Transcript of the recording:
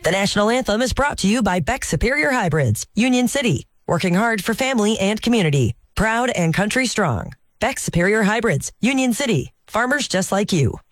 The national anthem is brought to you by Beck Superior Hybrids, Union City, working hard for family and community. Proud and country strong. Beck Superior Hybrids, Union City, farmers just like you.